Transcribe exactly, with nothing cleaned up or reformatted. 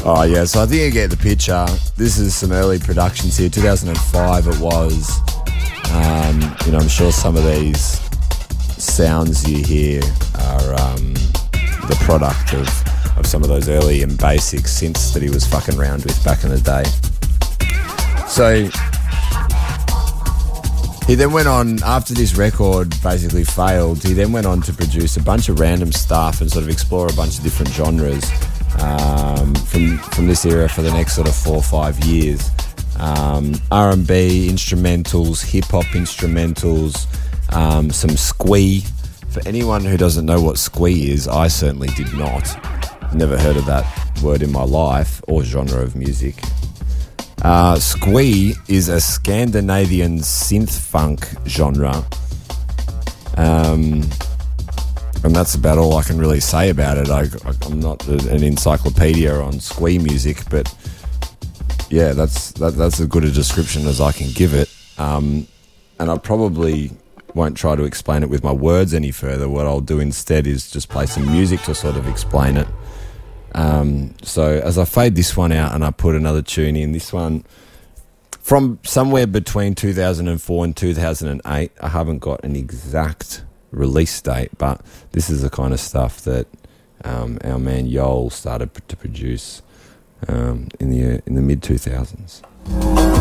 Oh, yeah, so I think you get the picture. This is some early productions here. two thousand five it was. Um, you know, I'm sure some of these sounds you hear are um, the product of, of some of those early and basic synths that he was fucking around with back in the day. So he then went on, after this record basically failed, he then went on to produce a bunch of random stuff and sort of explore a bunch of different genres um, from from this era for the next sort of four or five years. Um, R and B instrumentals, hip-hop instrumentals, um, some squee. For anyone who doesn't know what squee is, I certainly did not. Never heard of that word in my life or genre of music. Uh, squee is a Scandinavian synth funk genre. Um, and that's about all I can really say about it. I, I'm not an encyclopedia on squee music, but yeah, that's that, that's as good a description as I can give it. Um, and I probably won't try to explain it with my words any further. What I'll do instead is just play some music to sort of explain it. Um, so as I fade this one out and I put another tune in, this one from somewhere between two thousand four and two thousand eight, I haven't got an exact release date, but this is the kind of stuff that um, our man Yoel started to produce um, in the in the mid two thousands.